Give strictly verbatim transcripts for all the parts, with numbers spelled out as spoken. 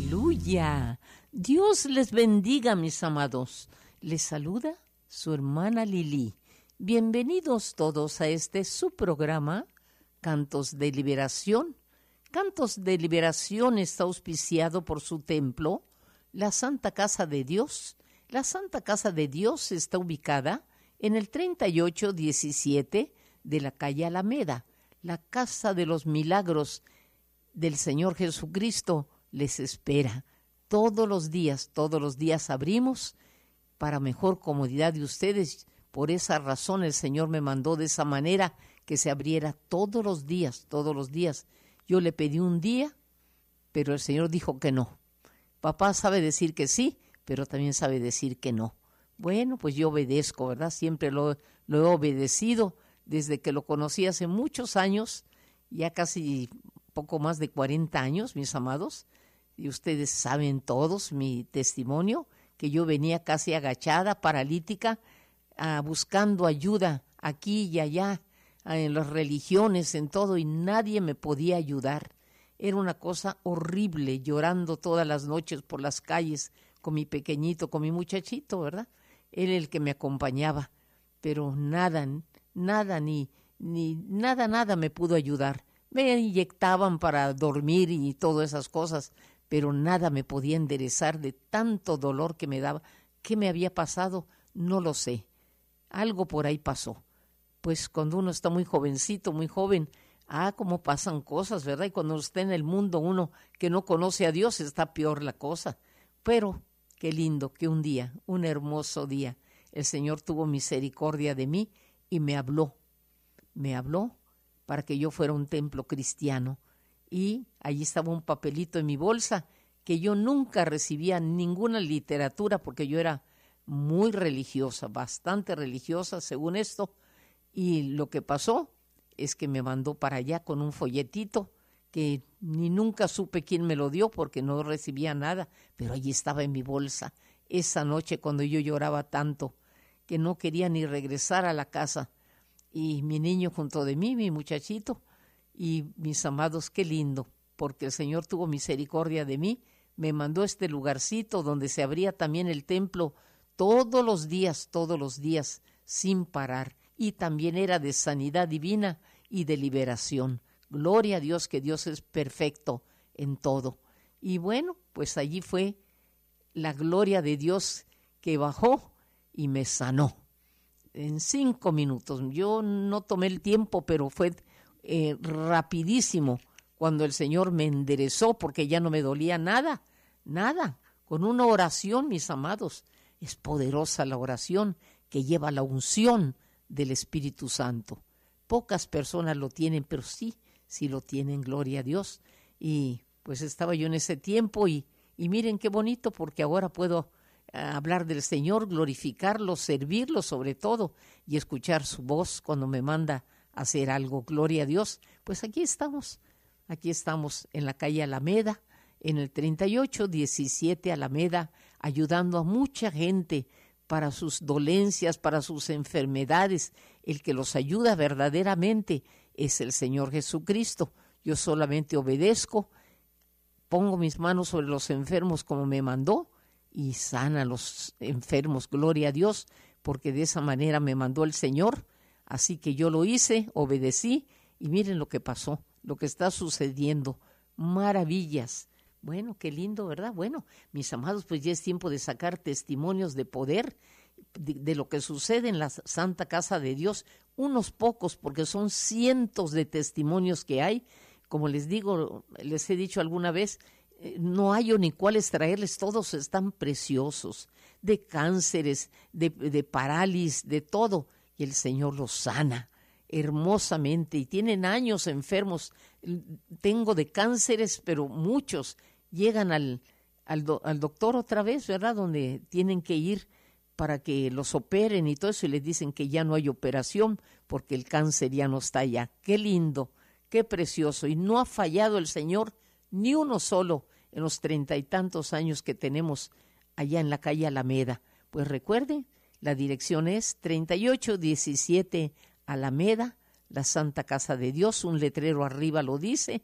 Aleluya. Dios les bendiga, mis amados. Les saluda su hermana Lili. Bienvenidos todos a este su programa, Cantos de Liberación. Cantos de Liberación está auspiciado por su templo, la Santa Casa de Dios. La Santa Casa de Dios está ubicada en el treinta y ocho diecisiete de la calle Alameda, la Casa de los Milagros del Señor Jesucristo. Les espera todos los días, todos los días abrimos para mejor comodidad de ustedes. Por esa razón el Señor me mandó de esa manera, que se abriera todos los días, todos los días. Yo le pedí un día, pero el Señor dijo que no. Papá sabe decir que sí, pero también sabe decir que no. Bueno, pues yo obedezco, ¿verdad? Siempre lo, lo he obedecido desde que lo conocí hace muchos años, ya casi poco más de cuarenta años, mis amados. Y ustedes saben todos mi testimonio, que yo venía casi agachada, paralítica, ah, buscando ayuda aquí y allá, ah, en las religiones, en todo, y nadie me podía ayudar. Era una cosa horrible, llorando todas las noches por las calles con mi pequeñito, con mi muchachito, ¿verdad? Él el que me acompañaba, pero nada, nada, ni, ni nada, nada me pudo ayudar. Me inyectaban para dormir y todas esas cosas, pero nada me podía enderezar de tanto dolor que me daba. ¿Qué me había pasado? No lo sé. Algo por ahí pasó. Pues cuando uno está muy jovencito, muy joven, ah, cómo pasan cosas, ¿verdad? Y cuando está en el mundo, uno que no conoce a Dios, está peor la cosa. Pero qué lindo que un día, un hermoso día, el Señor tuvo misericordia de mí y me habló. Me habló para que yo fuera un templo cristiano. Y allí estaba un papelito en mi bolsa, que yo nunca recibía ninguna literatura porque yo era muy religiosa, bastante religiosa según esto. Y lo que pasó es que me mandó para allá con un folletito que ni nunca supe quién me lo dio porque no recibía nada, pero allí estaba en mi bolsa. Esa noche cuando yo lloraba tanto que no quería ni regresar a la casa, y mi niño junto de mí, mi muchachito, y mis amados, qué lindo, porque el Señor tuvo misericordia de mí, me mandó a este lugarcito donde se abría también el templo todos los días, todos los días, sin parar, y también era de sanidad divina y de liberación. Gloria a Dios, que Dios es perfecto en todo. Y bueno, pues allí fue la gloria de Dios que bajó y me sanó. En cinco minutos. Yo no tomé el tiempo, pero fue eh, rapidísimo cuando el Señor me enderezó, porque ya no me dolía nada, nada. Con una oración, mis amados, es poderosa la oración que lleva la unción del Espíritu Santo. Pocas personas lo tienen, pero sí, sí lo tienen, gloria a Dios. Y pues estaba yo en ese tiempo y, y miren qué bonito, porque ahora puedo hablar del Señor, glorificarlo, servirlo sobre todo y escuchar su voz cuando me manda a hacer algo. Gloria a Dios. Pues aquí estamos, aquí estamos en la calle Alameda, en el treinta y ocho diecisiete Alameda, ayudando a mucha gente para sus dolencias, para sus enfermedades. El que los ayuda verdaderamente es el Señor Jesucristo. Yo solamente obedezco, pongo mis manos sobre los enfermos como me mandó, y sana a los enfermos, gloria a Dios, porque de esa manera me mandó el Señor. Así que yo lo hice, obedecí, y miren lo que pasó, lo que está sucediendo, maravillas. Bueno, qué lindo, ¿verdad? Bueno, mis amados, pues ya es tiempo de sacar testimonios de poder, de, de lo que sucede en la Santa Casa de Dios, unos pocos, porque son cientos de testimonios que hay. Como les digo, les he dicho alguna vez, no hallo ni cuáles traerles, todos están preciosos, de cánceres, de, de parálisis, de todo, y el Señor los sana hermosamente, y tienen años enfermos. Tengo de cánceres, pero muchos llegan al, al, do, al doctor otra vez, ¿verdad?, donde tienen que ir para que los operen y todo eso, y les dicen que ya no hay operación porque el cáncer ya no está allá. Qué lindo, qué precioso, y no ha fallado el Señor ni uno solo en los treinta y tantos años que tenemos allá en la calle Alameda. Pues recuerden, la dirección es treinta y ocho diecisiete Alameda, la Santa Casa de Dios, un letrero arriba lo dice,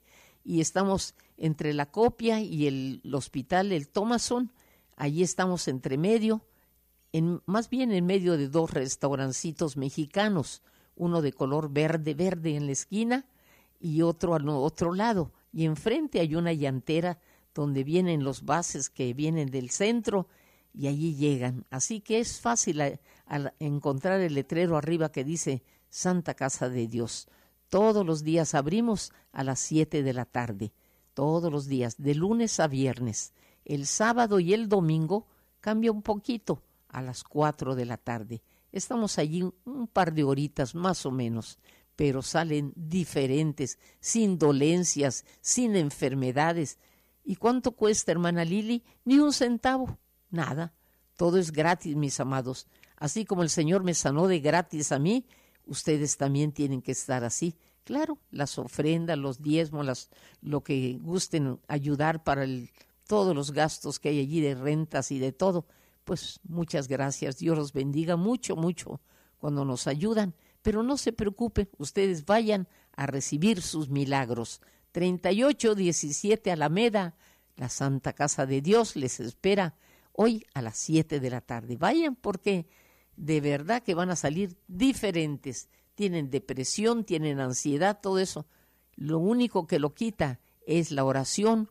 y estamos entre la Copia y el, el hospital, el Thomason. Allí estamos entre medio, en, más bien en medio de dos restaurancitos mexicanos, uno de color verde, verde en la esquina y otro al otro lado. Y enfrente hay una llantera donde vienen los bases que vienen del centro y allí llegan. Así que es fácil a, a encontrar el letrero arriba que dice Santa Casa de Dios. Todos los días abrimos a las siete de la tarde, todos los días, de lunes a viernes. El sábado y el domingo cambia un poquito, a las cuatro de la tarde. Estamos allí un par de horitas más o menos, pero salen diferentes, sin dolencias, sin enfermedades. ¿Y cuánto cuesta, hermana Lili? Ni un centavo, nada. Todo es gratis, mis amados. Así como el Señor me sanó de gratis a mí, ustedes también tienen que estar así. Claro, las ofrendas, los diezmos, las, lo que gusten ayudar para el, todos los gastos que hay allí de rentas y de todo. Pues muchas gracias. Dios los bendiga mucho, mucho cuando nos ayudan. Pero no se preocupen, ustedes vayan a recibir sus milagros. treinta y ocho diecisiete Alameda, la Santa Casa de Dios les espera hoy a las siete de la tarde. Vayan porque de verdad que van a salir diferentes. Tienen depresión, tienen ansiedad, todo eso. Lo único que lo quita es la oración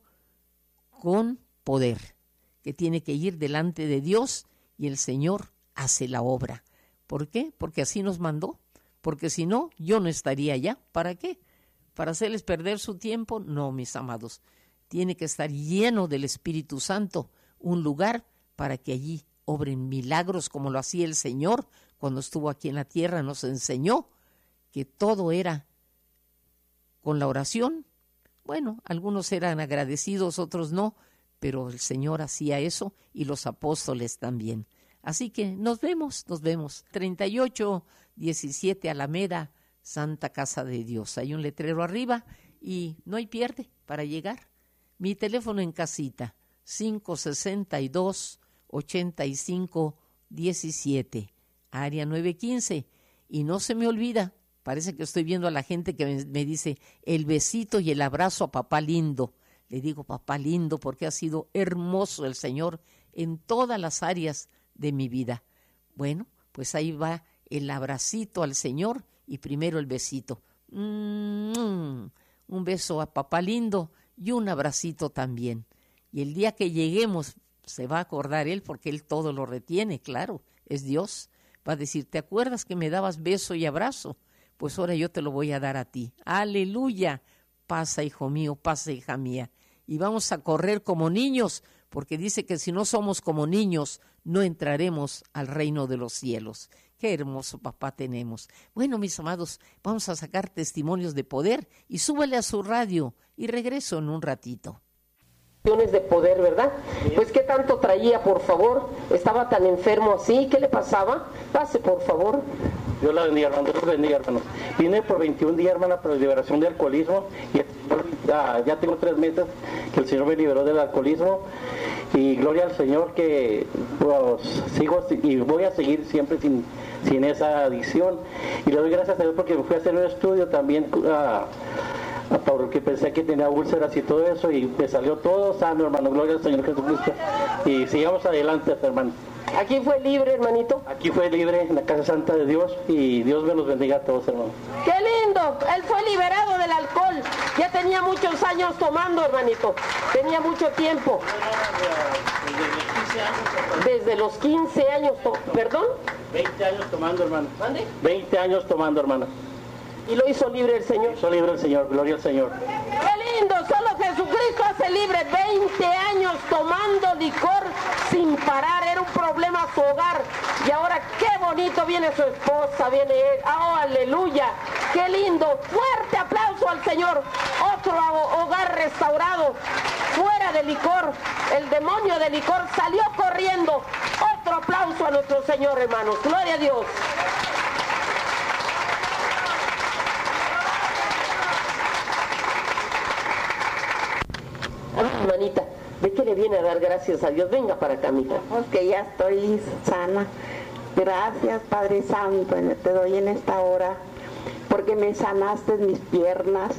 con poder, que tiene que ir delante de Dios y el Señor hace la obra. ¿Por qué? Porque así nos mandó. Porque si no, yo no estaría allá. ¿Para qué? ¿Para hacerles perder su tiempo? No, mis amados. Tiene que estar lleno del Espíritu Santo, un lugar para que allí obren milagros como lo hacía el Señor cuando estuvo aquí en la tierra. Nos enseñó que todo era con la oración. Bueno, algunos eran agradecidos, otros no, pero el Señor hacía eso y los apóstoles también. Así que nos vemos, nos vemos. treinta y ocho diecisiete Alameda, Santa Casa de Dios. Hay un letrero arriba y no hay pierde para llegar. Mi teléfono en casita, cinco sesenta y dos, ochenta y cinco diecisiete, área nueve quince. Y no se me olvida, parece que estoy viendo a la gente que me, me dice el besito y el abrazo a papá lindo. Le digo papá lindo porque ha sido hermoso el Señor en todas las áreas de mi vida. Bueno, pues ahí va el abracito al Señor y primero el besito. Mm, un beso a papá lindo y un abracito también. Y el día que lleguemos se va a acordar Él porque Él todo lo retiene, claro, es Dios. Va a decir, ¿te acuerdas que me dabas beso y abrazo? Pues ahora yo te lo voy a dar a ti. ¡Aleluya! Pasa, hijo mío, pasa, hija mía. Y vamos a correr como niños, porque dice que si no somos como niños, no entraremos al reino de los cielos. Qué hermoso papá tenemos. Bueno, mis amados, vamos a sacar testimonios de poder y súbele a su radio y regreso en un ratito. De poder, ¿verdad? Pues qué tanto traía, por favor. Estaba tan enfermo así, ¿qué le pasaba? Pase, por favor. Dios la bendiga, hermano. Dios la bendiga, hermano. Vine por veintiún días, hermana, para la liberación de alcoholismo y ya, ya tengo tres meses que el Señor me liberó del alcoholismo y gloria al Señor que pues, sigo y voy a seguir siempre sin, sin esa adicción y le doy gracias a Dios porque me fui a hacer un estudio también uh, porque pensé que tenía úlceras y todo eso y me salió todo sano, hermano, gloria al Señor Jesucristo y sigamos adelante, hermano. Aquí fue libre, hermanito. Aquí fue libre en la Casa Santa de Dios y Dios me los bendiga a todos, hermano. ¡Qué lindo! Él fue liberado del alcohol. Ya tenía muchos años tomando, hermanito. Tenía mucho tiempo. Desde los quince años, ¿perdón? veinte años tomando, hermano. ¿Dónde? veinte años tomando, hermano. Y lo hizo libre el Señor. Hizo libre el Señor, gloria al Señor. ¡Qué lindo! Solo Jesucristo hace libre. veinte años tomando licor sin parar. Era un problema su hogar. Y ahora qué bonito viene su esposa, viene él. ¡Oh, aleluya! ¡Qué lindo! Fuerte aplauso al Señor. Otro hogar restaurado. Fuera de licor. El demonio de licor salió corriendo. Otro aplauso a nuestro Señor, hermanos. Gloria a Dios. Hermanita, ¿de qué le viene a dar gracias a Dios? Venga para acá, mija. Porque ya estoy sana. Gracias, Padre Santo, te doy en esta hora, porque me sanaste mis piernas,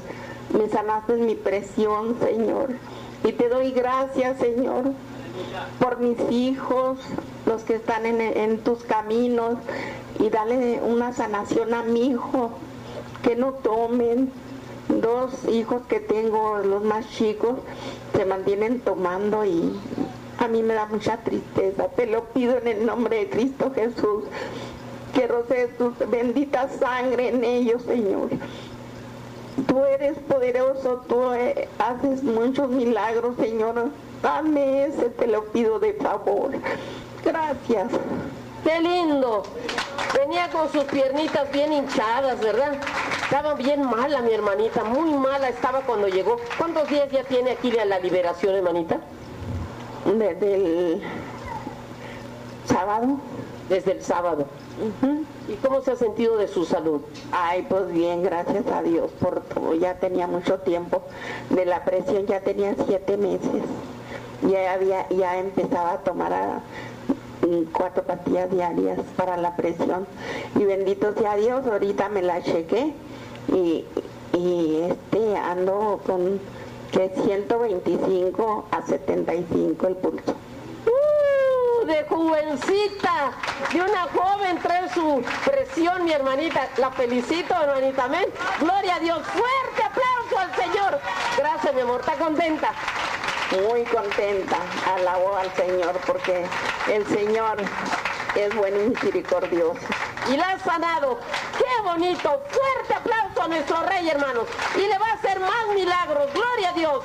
me sanaste mi presión, Señor. Y te doy gracias, Señor, por mis hijos, los que están en, en tus caminos, y dale una sanación a mi hijo, que no tomen. Dos hijos que tengo, los más chicos, se mantienen tomando y a mí me da mucha tristeza. Te lo pido en el nombre de Cristo Jesús, que rocees tu bendita sangre en ellos, Señor. Tú eres poderoso, tú eh, haces muchos milagros, Señor. Dame ese, te lo pido de favor. Gracias. ¡Qué lindo! Venía con sus piernitas bien hinchadas, ¿verdad? Estaba bien mala mi hermanita, muy mala estaba cuando llegó. ¿Cuántos días ya tiene aquí la liberación, hermanita? Desde el sábado. Desde el sábado. Uh-huh. ¿Y cómo se ha sentido de su salud? Ay, pues bien, gracias a Dios por todo. Ya tenía mucho tiempo de la presión, ya tenía siete meses. Ya había, ya empezaba a tomar a, cuatro pastillas diarias para la presión. Y bendito sea Dios, ahorita me la chequé y, y este ando con que ciento veinticinco a setenta y cinco el pulso. De jovencita, de una joven trae su presión, mi hermanita. La felicito, hermanita, amén. Gloria a Dios, fuerte aplauso al Señor. Gracias, mi amor, ¿está contenta? Muy contenta, alabo al Señor porque el Señor es bueno y misericordioso. Y la ha sanado. ¡Qué bonito! Fuerte aplauso a nuestro Rey, hermanos. Y le va a hacer más milagros. ¡Gloria a Dios!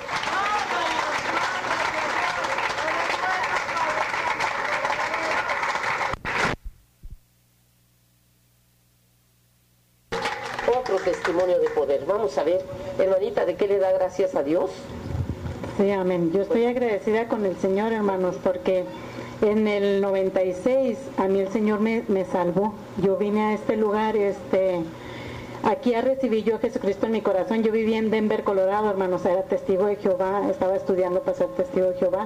Otro testimonio de poder. Vamos a ver, hermanita, ¿de qué le da gracias a Dios? Sí, amén. Yo estoy agradecida con el Señor, hermanos, porque en el noventa y seis a mí el Señor me, me salvó. Yo vine a este lugar, este, aquí a recibir yo a Jesucristo en mi corazón. Yo vivía en Denver, Colorado, hermanos, era testigo de Jehová, estaba estudiando para ser testigo de Jehová,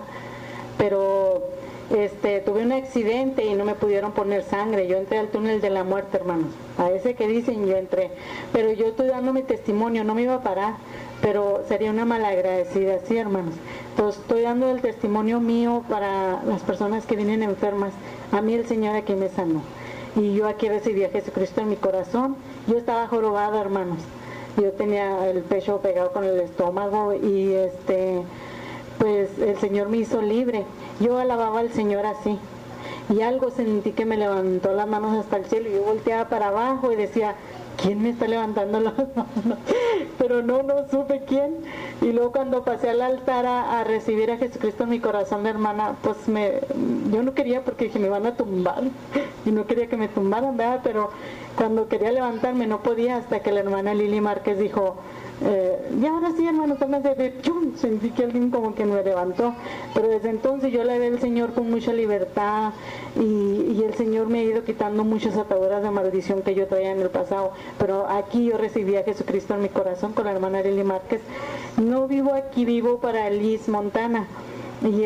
pero este, tuve un accidente y no me pudieron poner sangre. Yo entré al túnel de la muerte, hermanos, a ese que dicen yo entré, pero yo estoy dando mi testimonio, no me iba a parar, pero sería una malagradecida, sí, hermanos. Entonces estoy dando el testimonio mío para las personas que vienen enfermas. A mí el Señor aquí me sanó y yo aquí recibí a Jesucristo en mi corazón. Yo estaba jorobada, hermanos, yo tenía el pecho pegado con el estómago y este pues el Señor me hizo libre. Yo alababa al Señor así y algo sentí que me levantó las manos hasta el cielo y yo volteaba para abajo y decía, ¿quién me está levantando las manos? Pero no, no supe quién. Y luego cuando pasé al altar a, a recibir a Jesucristo en mi corazón, hermana, pues me, yo no quería porque dije, me van a tumbar. Y no quería que me tumbaran, ¿verdad? Pero cuando quería levantarme no podía hasta que la hermana Lili Márquez dijo, eh, ya ahora sí, hermano, tómese de chum. Sentí que alguien como que me levantó. Pero desde entonces yo le ve al Señor con mucha libertad y, y el Señor me ha ido quitando muchas ataduras de maldición que yo traía en el pasado. Pero aquí yo recibí a Jesucristo en mi corazón con la hermana Lili Márquez. No vivo aquí, vivo para Liz, Montana. Y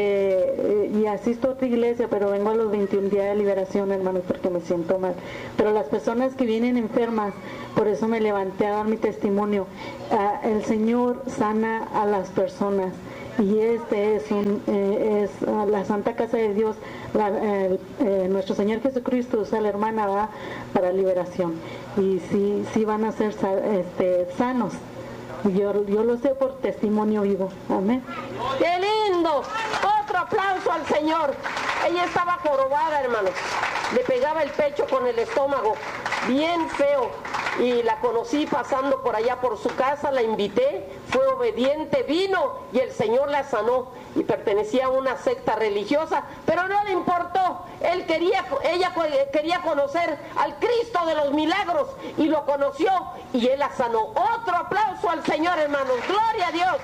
este y asisto a otra iglesia, pero vengo a los veintiún días de liberación, hermanos, porque me siento mal. Pero las personas que vienen enfermas, por eso me levanté a dar mi testimonio. Uh, el Señor sana a las personas. Y este es, un, eh, es uh, la Santa Casa de Dios, la, eh, eh, nuestro Señor Jesucristo usa a la hermana va para liberación. Y sí, sí van a ser este, sanos. Yo, yo lo sé por testimonio vivo. Amén. ¡Qué lindo! Otro aplauso al Señor. Ella estaba jorobada, hermanos. Le pegaba el pecho con el estómago, bien feo. Y la conocí pasando por allá por su casa, la invité, fue obediente, vino y el Señor la sanó. Y pertenecía a una secta religiosa, pero no le importó. Él quería, ella quería conocer al Cristo de los milagros y lo conoció y Él la sanó. Otro aplauso al Señor, hermanos. ¡Gloria a Dios!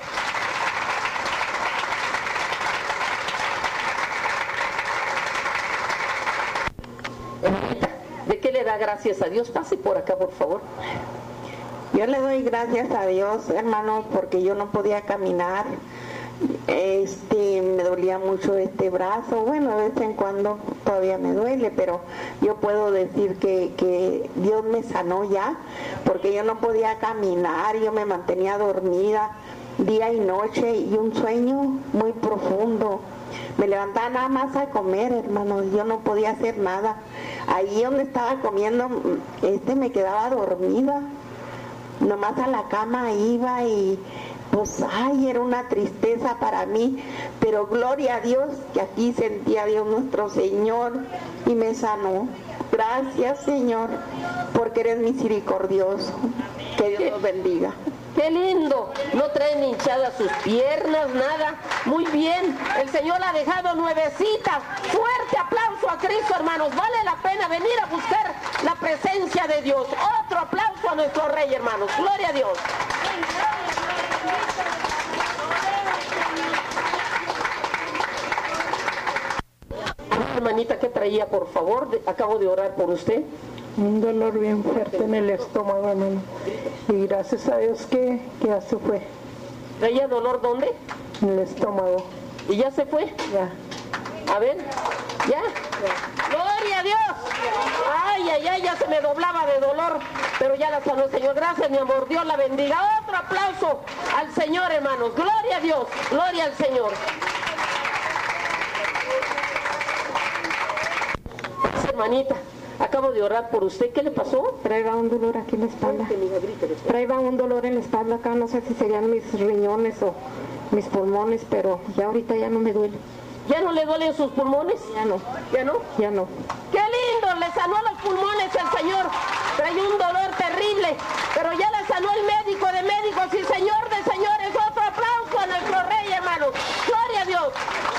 ¿De qué le da gracias a Dios? Pase por acá, por favor. Yo le doy gracias a Dios, hermanos, porque yo no podía caminar. Este, me dolía mucho este brazo, bueno, de vez en cuando todavía me duele, pero yo puedo decir que, que Dios me sanó ya, porque yo no podía caminar, yo me mantenía dormida día y noche y un sueño muy profundo. Me levantaba nada más a comer, hermanos, yo no podía hacer nada. Ahí donde estaba comiendo, este me quedaba dormida, nomás a la cama iba y pues ay, era una tristeza para mí, pero gloria a Dios que aquí sentía a Dios nuestro Señor y me sanó. Gracias, Señor, porque eres misericordioso. Que Dios los bendiga. ¡Qué lindo! No traen hinchadas sus piernas, nada. Muy bien, el Señor la ha dejado nuevecita. Fuerte aplauso a Cristo, hermanos. Vale la pena venir a buscar la presencia de Dios. Otro aplauso a nuestro Rey, hermanos. Gloria a Dios. Hermanita, ¿qué traía, por favor? Acabo de orar por usted. Un dolor bien fuerte en el estómago, hermano. Y gracias a Dios que, que ya se fue. ¿Traía dolor dónde? En el estómago. ¿Y ya se fue? Ya. A ver, ¿ya? ya. ¡Gloria a Dios! Ay, ay, ay, ya se me doblaba de dolor, pero ya la sanó el Señor. Gracias, mi amor. Dios la bendiga. Otro aplauso al Señor, hermanos. Gloria a Dios. Gloria al Señor. Hermanita, acabo de orar por usted. ¿Qué le pasó? Traía un dolor aquí en la espalda. Traía un dolor en la espalda acá, no sé si serían mis riñones o mis pulmones, pero ya ahorita ya no me duele. ¿Ya no le duelen sus pulmones? Ya no. ¿Ya no? Ya no. ¡Qué lindo! Le sanó los pulmones el Señor. Traía un dolor terrible, pero ya le sanó el médico de médicos y Señor de señores. Otro aplauso a nuestro Rey, hermanos. ¡Gloria a Dios!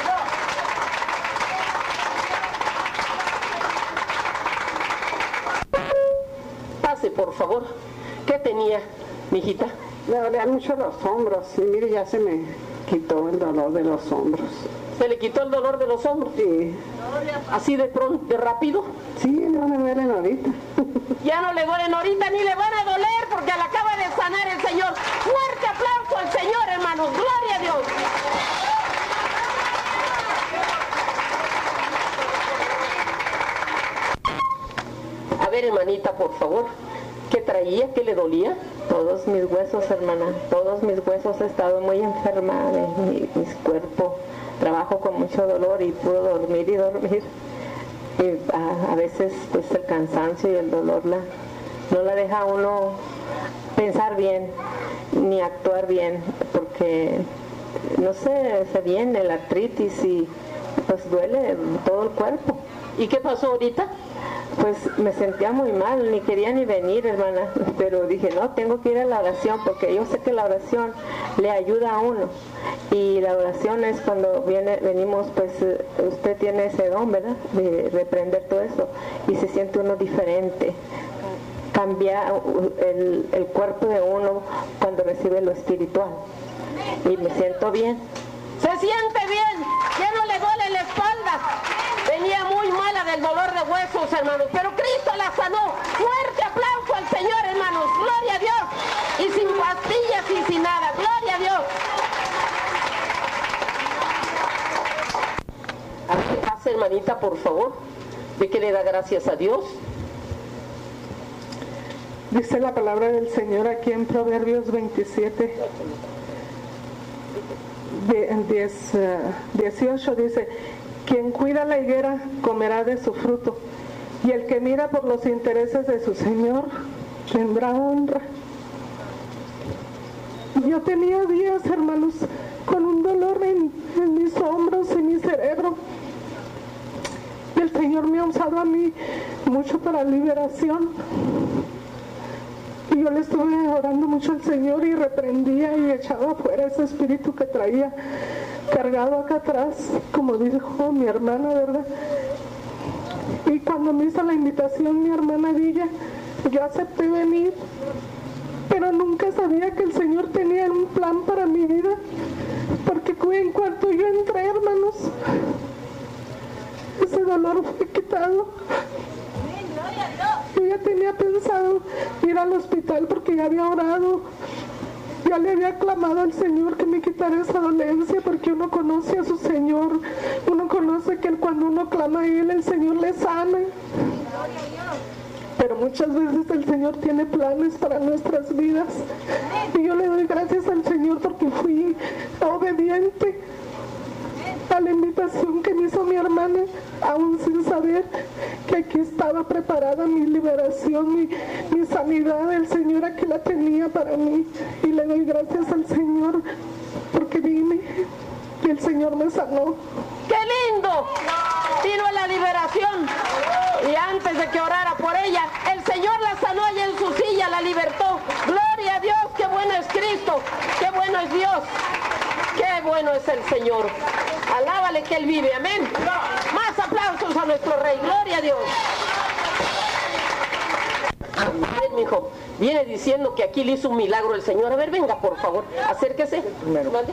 Pase, por favor. ¿Qué tenía, mijita? Me dolían mucho los hombros y mire, ya se me quitó el dolor de los hombros. ¿Se le quitó el dolor de los hombros? Sí. ¿Así de pronto, de rápido? Sí, no me duelen ahorita. Ya no le duelen ahorita ni le van a doler porque la acaba de sanar el Señor. Fuerte aplauso al Señor, hermanos. Gloria a Dios. A ver, hermanita, por favor, ¿qué traía? ¿Qué le dolía? Todos mis huesos, hermana, todos mis huesos. He estado muy enferma de mi, mi cuerpo. Trabajo con mucho dolor y puedo dormir y dormir. Y a, a veces pues el cansancio y el dolor la, no la deja a uno pensar bien ni actuar bien, porque no sé, se viene la artritis y pues duele todo el cuerpo. ¿Y qué pasó ahorita? Pues me sentía muy mal, ni quería ni venir, hermana, pero dije, no, tengo que ir a la oración, porque yo sé que la oración le ayuda a uno, y la oración es cuando viene, venimos, pues usted tiene ese don, ¿verdad?, de reprender todo eso, y se siente uno diferente, cambia el, el cuerpo de uno cuando recibe lo espiritual, y me siento bien. Se siente bien, ya no le duele la espalda. Venía muy mala del dolor de huesos, hermanos, pero Cristo la sanó. Fuerte aplauso al Señor, hermanos. Gloria a Dios. Y sin pastillas y sin nada. Gloria a Dios. A ver, pase, hermanita, por favor. ¿De qué le da gracias a Dios? Dice la palabra del Señor aquí en Proverbios veintisiete, dieciocho, dice: quien cuida la higuera comerá de su fruto, y el que mira por los intereses de su Señor tendrá honra. Yo tenía días, hermanos, con un dolor en, en mis hombros y mi cerebro, y el Señor me ha usado a mí mucho para liberación. Y yo le estuve orando mucho al Señor y reprendía y echaba fuera ese espíritu que traía cargado acá atrás, como dijo mi hermana, ¿verdad? Y cuando me hizo la invitación mi hermana Villa, yo acepté venir, pero nunca sabía que el Señor tenía un plan para mi vida, porque en cuanto yo entré, hermanos, ese dolor fue quitado. Yo ya tenía pensado ir al hospital porque ya había orado, ya le había clamado al Señor que me quitara quitar esa dolencia, porque uno conoce a su Señor, uno conoce que cuando uno clama a Él, el Señor le sana. Pero muchas veces el Señor tiene planes para nuestras vidas. Y yo le doy gracias al Señor porque fui obediente a la invitación que me hizo mi hermana, aún sin saber que aquí estaba preparada mi liberación, mi, mi sanidad. El Señor aquí la tenía para mí. Y le doy gracias al Señor porque vine y el Señor me sanó. ¡Qué lindo! Vino a la liberación. Y antes de que orara por ella, el Señor la sanó allá en su silla, la libertó. ¡Gloria a Dios! ¡Qué bueno es Cristo! ¡Qué bueno es Dios! ¡Qué bueno es el Señor! Alábale que Él vive. Amén. Más aplausos a nuestro Rey. ¡Gloria a Dios! Amén, mijo. Viene diciendo que aquí le hizo un milagro el Señor. A ver, venga, por favor. Acérquese. Primero. ¿Vale?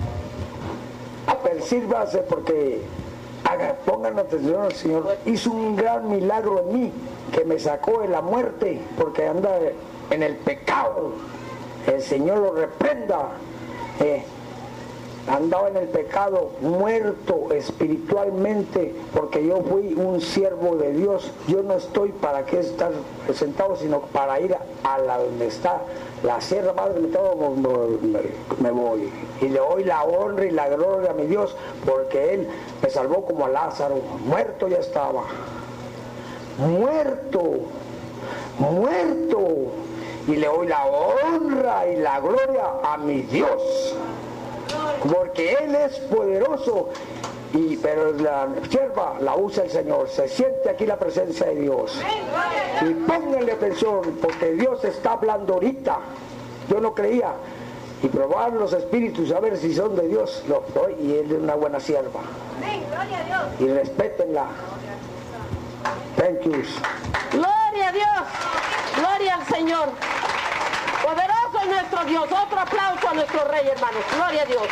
Apercíbase porque haga, pongan atención al Señor. Hizo un gran milagro en mí, que me sacó de la muerte, porque anda en el pecado. El Señor lo reprenda. Eh, andaba en el pecado, muerto espiritualmente, porque yo fui un siervo de Dios. Yo no estoy para qué estar sentado, sino para ir a la donde está la sierra madre de todo, me, me voy y le doy la honra y la gloria a mi Dios, porque Él me salvó como a Lázaro. Muerto ya estaba, muerto, muerto, y le doy la honra y la gloria a mi Dios, porque Él es poderoso. Y, pero la sierva la usa el Señor. Se siente aquí la presencia de Dios. Y pónganle atención, porque Dios está hablando ahorita. Yo no creía. Y probar los espíritus, a ver si son de Dios. Los doy, y Él es una buena sierva. Y respétenla. Thank you. Gloria a Dios. Gloria al Señor. Poderoso es nuestro Dios. Otro aplauso a nuestro Rey, hermanos. Gloria a Dios.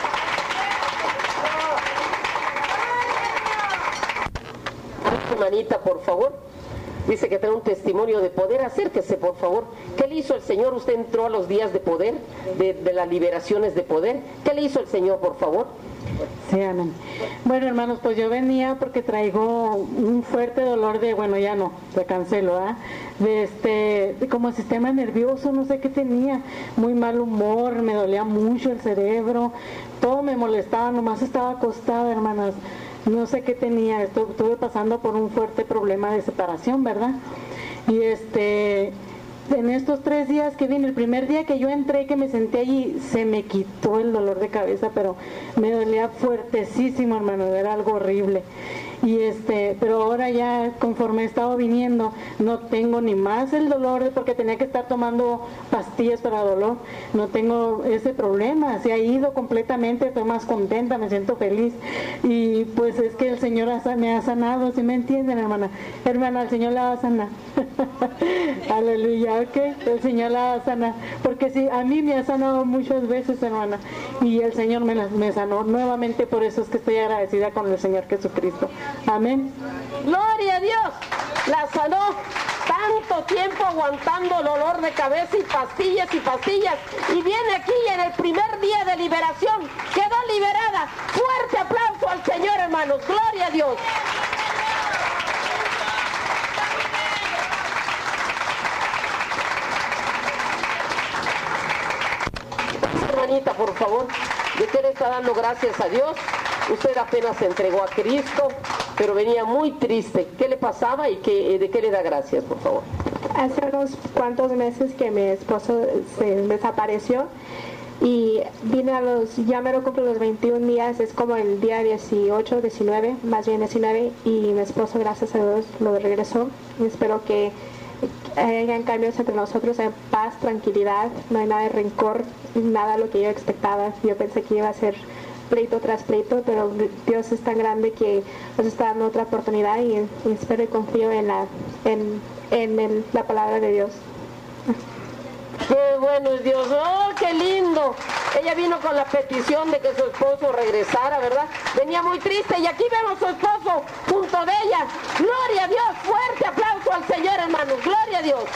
Hermanita, por favor. Dice que tiene un testimonio de poder. Acérquese, por favor. ¿Qué le hizo el Señor? Usted entró a los días de poder, de, de las liberaciones de poder. ¿Qué le hizo el Señor, por favor? Sí, amén. Bueno, hermanos, pues yo venía porque traigo un fuerte dolor de, bueno, ya no, se cancelo, ¿ah? ¿eh? De este, de como sistema nervioso, no sé qué tenía, muy mal humor, me dolía mucho el cerebro, todo me molestaba, nomás estaba acostada, hermanas. No sé qué tenía, estuve pasando por un fuerte problema de separación, ¿verdad? Y este, en estos tres días que vine, el primer día que yo entré, que me senté allí, se me quitó el dolor de cabeza, pero me dolía fuertesísimo, hermano, era algo horrible. Y este, pero ahora ya conforme he estado viniendo, no tengo ni más el dolor, porque tenía que estar tomando pastillas para dolor, no tengo ese problema, se ha ido completamente, estoy más contenta, me siento feliz. Y pues es que el Señor me ha sanado, ¿sí me entienden, hermana? Hermana, el Señor la va a sanar. Aleluya, ok, el Señor la va a sanar, porque sí, a mí me ha sanado muchas veces, hermana, y el Señor me, me sanó nuevamente, por eso es que estoy agradecida con el Señor Jesucristo. Amén. Gloria a Dios. La sanó. Tanto tiempo aguantando dolor de cabeza y pastillas y pastillas. Y viene aquí en el primer día de liberación. Quedó liberada. Fuerte aplauso al Señor, hermanos. Gloria a Dios. Hermanita, por favor, ¿de qué le está dando gracias a Dios? Usted apenas se entregó a Cristo, pero venía muy triste. ¿Qué le pasaba y qué, de qué le da gracias, por favor? Hace unos cuantos meses que mi esposo se desapareció y vine a los, ya me lo cumplo los veintiún días, es como el día dieciocho, diecinueve, más bien diecinueve, y mi esposo, gracias a Dios, lo regresó. Y espero que hayan cambios entre nosotros en paz, tranquilidad, no hay nada de rencor, nada de lo que yo expectaba. Yo pensé que iba a ser pleito tras pleito, pero Dios es tan grande que nos está dando otra oportunidad, y, y espero y confío en la en, en el, la palabra de Dios. ¡Qué bueno es Dios! ¡Oh, qué lindo! Ella vino con la petición de que su esposo regresara, ¿verdad? Venía muy triste y aquí vemos a su esposo junto de ella. ¡Gloria a Dios! ¡Fuerte aplauso al Señor, hermanos! ¡Gloria a Dios!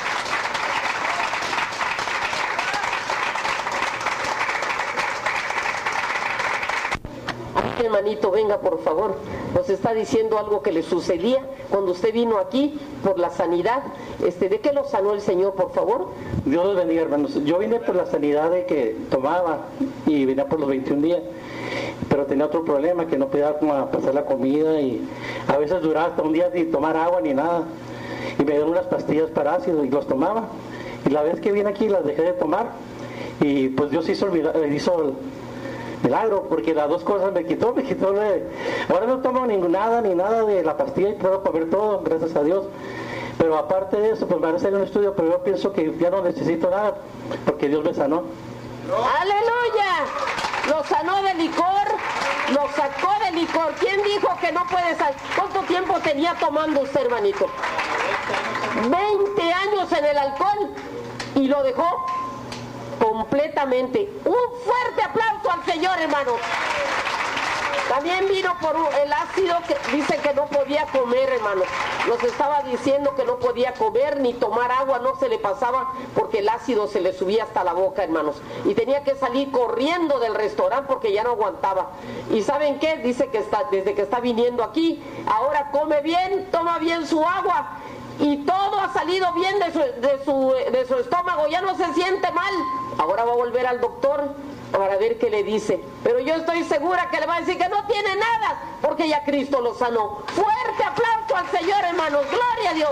Hermanito, venga por favor, nos está diciendo algo que le sucedía cuando usted vino aquí por la sanidad. Este, ¿de qué lo sanó el Señor, por favor? Dios los bendiga, hermanos. Yo vine por la sanidad de que tomaba y venía por los veintiún días, pero tenía otro problema, que no podía como pasar la comida y a veces duraba hasta un día sin tomar agua ni nada, y me dieron unas pastillas para ácido y los tomaba, y la vez que vine aquí las dejé de tomar y pues Dios hizo el, hizo el milagro, porque las dos cosas me quitó, me quitó de... Ahora no tomo ni nada, ni nada de la pastilla y puedo comer todo, gracias a Dios. Pero aparte de eso, pues me van a hacer un estudio, pero yo pienso que ya no necesito nada, porque Dios me sanó. ¡Aleluya! Lo sanó de licor, lo sacó de licor. ¿Quién dijo que no puede salir? ¿Cuánto tiempo tenía tomando usted, hermanito? veinte años en el alcohol y lo dejó completamente. Un fuerte aplauso al Señor, hermano. También vino por el ácido, que dice que no podía comer, hermano. Nos estaba diciendo que no podía comer ni tomar agua, no se le pasaba porque el ácido se le subía hasta la boca, hermanos. Y tenía que salir corriendo del restaurante porque ya no aguantaba. ¿Y saben qué? Dice que está, desde que está viniendo aquí, ahora come bien, toma bien su agua. Y todo ha salido bien de su, de, su, de su estómago, ya no se siente mal. Ahora va a volver al doctor para ver qué le dice. Pero yo estoy segura que le va a decir que no tiene nada, porque ya Cristo lo sanó. Fuerte aplauso al Señor, hermanos. Gloria a Dios.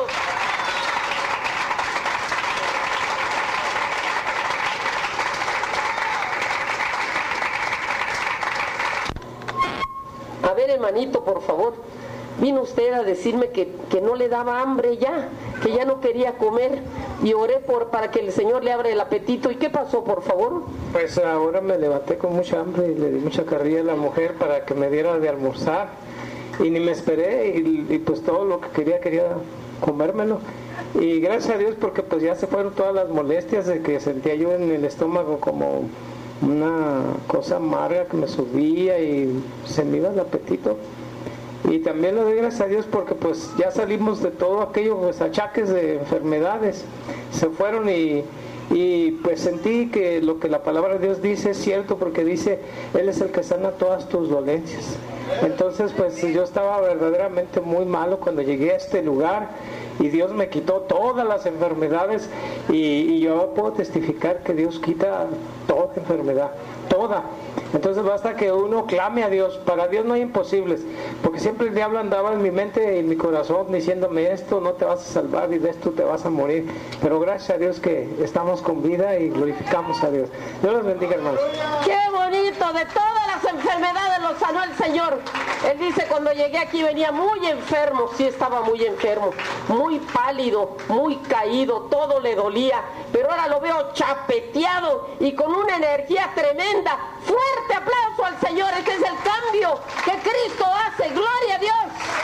A ver, hermanito, por favor. Vino usted a decirme que, que no le daba hambre ya, que ya no quería comer, y oré por para que el Señor le abra el apetito. ¿Y qué pasó, por favor? Pues ahora me levanté con mucha hambre y le di mucha carrilla a la mujer para que me diera de almorzar, y ni me esperé, y, y pues todo lo que quería, quería comérmelo. Y gracias a Dios, porque pues ya se fueron todas las molestias de que sentía yo en el estómago, como una cosa amarga que me subía y se me iba el apetito. Y también le doy gracias a Dios porque pues ya salimos de todo aquello, pues achaques de enfermedades, se fueron, y, y pues sentí que lo que la palabra de Dios dice es cierto, porque dice, Él es el que sana todas tus dolencias. Entonces pues yo estaba verdaderamente muy malo cuando llegué a este lugar, y Dios me quitó todas las enfermedades, y, y yo puedo testificar que Dios quita toda enfermedad, toda. Entonces basta que uno clame a Dios. Para Dios no hay imposibles, porque siempre el diablo andaba en mi mente y en mi corazón diciéndome, esto no te vas a salvar y de esto te vas a morir. Pero gracias a Dios que estamos con vida y glorificamos a Dios. Dios los bendiga, hermanos. ¡Qué bonito! De todas las enfermedades lo sanó el Señor. Él dice, cuando llegué aquí venía muy enfermo, sí estaba muy enfermo, muy pálido, muy caído, todo le dolía, pero ahora lo veo chapeteado y con una energía tremenda. Fuerte aplauso al Señor. Este es el cambio que Cristo hace. Gloria a Dios.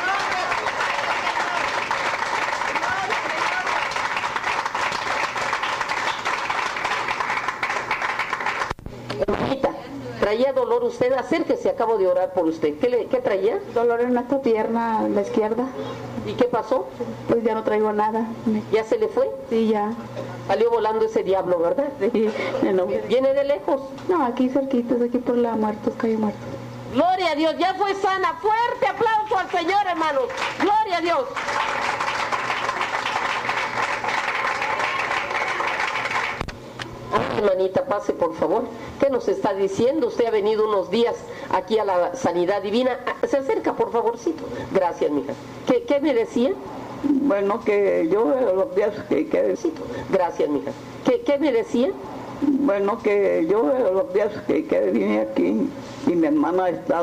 Hermanita, ¿traía dolor usted? Acérquese, acabo de orar por usted. ¿Qué, le, qué traía? Dolor en esta pierna, la izquierda. ¿Y qué pasó? Pues ya no traigo nada. ¿Ya se le fue? Sí, ya. Salió volando ese diablo, ¿verdad? Sí, no. ¿Viene de lejos? No, aquí cerquita, aquí por la Muertos, calle Muertos. Gloria a Dios, ya fue sana. Fuerte aplauso al Señor, hermanos. Gloria a Dios. Ah, hermanita, pase por favor. ¿Qué nos está diciendo? Usted ha venido unos días aquí a la Sanidad Divina. Ah, se acerca, por favorcito. Gracias, mija. ¿Qué, qué me decía? Bueno, que yo los días que... que... Gracias, mija. ¿Qué, qué me decía? Bueno, que yo los días que, que vine aquí y mi hermana está